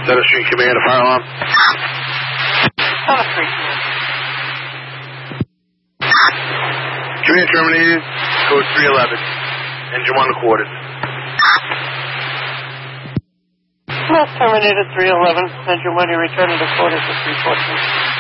Center Street Command, a fire alarm. Center Street Command. Command terminated, code 311. Engine 1 recorded. Command terminated 311. Engine 1, you're returning to quarters at 314.